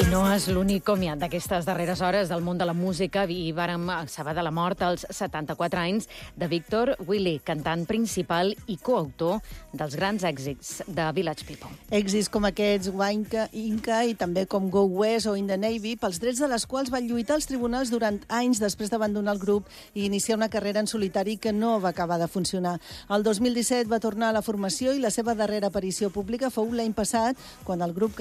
No és l'únic comiat d'aquestes darreres hores del món de la música i vàrem saber de la mort als 74 anys de Víctor Willi, cantant principal i coautor dels grans èxits de Village People. Èxits com aquests, Wanka, Inca i també com Go West o In the Navy, pels drets de les quals va lluitar als tribunals durant anys després d'abandonar el grup i iniciar una carrera en solitari que no va acabar de funcionar. El 2017 va tornar a la formació i la seva darrera aparició pública fou l'any passat, quan el grup